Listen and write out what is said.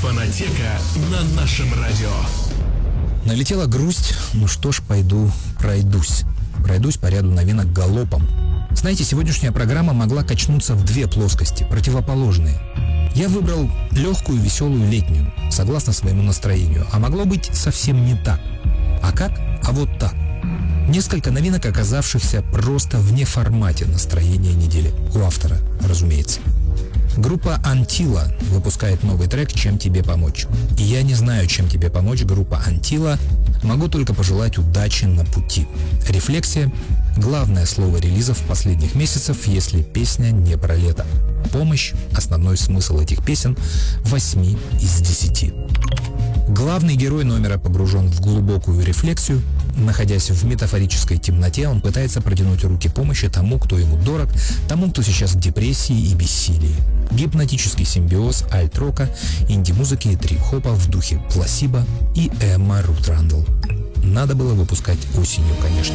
Фонотека на нашем радио. Налетела грусть, ну что ж, пойду пройдусь. Пройдусь по ряду новинок галопом. Знаете, сегодняшняя программа могла качнуться в две плоскости, противоположные. Я выбрал легкую, веселую, летнюю, согласно своему настроению, а могло быть совсем не так. А как? А вот так. Несколько новинок, оказавшихся просто вне формате настроения недели. У автора, разумеется. Группа Антила выпускает новый трек «Чем тебе помочь». И я не знаю, чем тебе помочь, группа Антила. Могу только пожелать удачи на пути. Рефлексия – главное слово релизов последних месяцев, если песня не про лето. Помощь – основной смысл этих песен 8 из 10. Главный герой номера погружен в глубокую рефлексию. Находясь в метафорической темноте, он пытается протянуть руки помощи тому, кто ему дорог, тому, кто сейчас в депрессии и бессилии. Гипнотический симбиоз альт-рока, инди-музыки и трип-хопа в духе Пласибо и Эмма Рут Рандл. Надо было выпускать осенью, конечно.